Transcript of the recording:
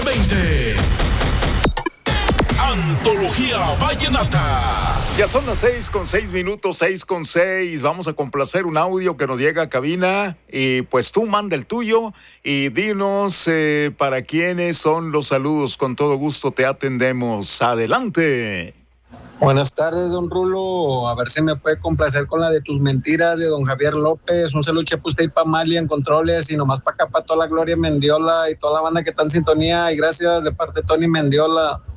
2020. Antología Vallenata. Ya son las 6:06, 6:06. Vamos a complacer un audio que nos llega a cabina. Y pues tú manda el tuyo y dinos para quiénes son los saludos. Con todo gusto te atendemos. Adelante. Buenas tardes, don Rulo. A ver si me puede complacer con la de Tus Mentiras de don Javier López. Un saludo para usted y para Mali en controles y nomás para acá, para toda la Gloria Mendiola y toda la banda que está en sintonía. Y gracias de parte de Tony Mendiola.